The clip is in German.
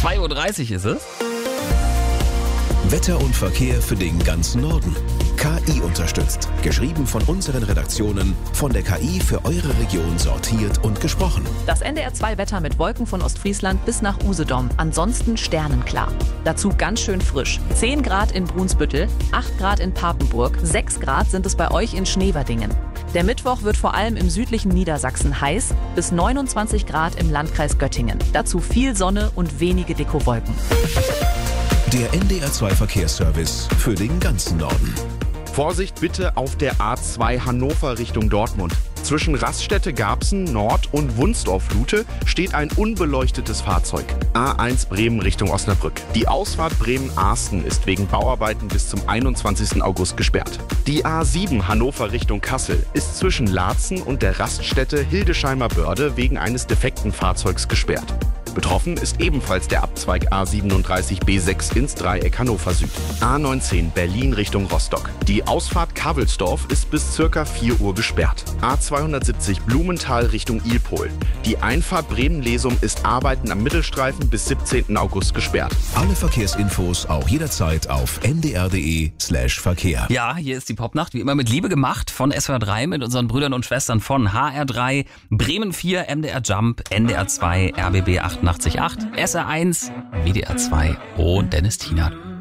2:30 Uhr ist es. Wetter und Verkehr für den ganzen Norden. KI unterstützt. Geschrieben von unseren Redaktionen, von der KI für eure Region sortiert und gesprochen. Das NDR 2 Wetter mit Wolken von Ostfriesland bis nach Usedom. Ansonsten sternenklar. Dazu ganz schön frisch. 10 Grad in Brunsbüttel, 8 Grad in Papenburg, 6 Grad sind es bei euch in Schneverdingen. Der Mittwoch wird vor allem im südlichen Niedersachsen heiß, bis 29 Grad im Landkreis Göttingen. Dazu viel Sonne und wenige Dekowolken. Der NDR 2 Verkehrsservice für den ganzen Norden. Vorsicht bitte auf der A2 Hannover Richtung Dortmund. Zwischen Raststätte Garbsen Nord und Wunsdorf-Lute steht ein unbeleuchtetes Fahrzeug. A1 Bremen Richtung Osnabrück. Die Ausfahrt Bremen-Arsten ist wegen Bauarbeiten bis zum 21. August gesperrt. Die A7 Hannover Richtung Kassel ist zwischen Laatzen und der Raststätte Hildesheimer Börde wegen eines defekten Fahrzeugs gesperrt. Betroffen ist ebenfalls der Abzweig A37 B6 ins Dreieck Hannover Süd. A19 Berlin Richtung Rostock. Die Ausfahrt Kavelsdorf ist bis ca. 4 Uhr gesperrt. A270 Blumenthal Richtung Ilpol. Die Einfahrt Bremen-Lesum ist Arbeiten am Mittelstreifen bis 17. August gesperrt. Alle Verkehrsinfos auch jederzeit auf ndr.de/Verkehr. Ja, hier ist die Popnacht, wie immer mit Liebe gemacht von SWR 3 mit unseren Brüdern und Schwestern von HR3, Bremen 4, MDR Jump, NDR 2, RBB 88.8, SR1, WDR 2 und Dennis Tienert.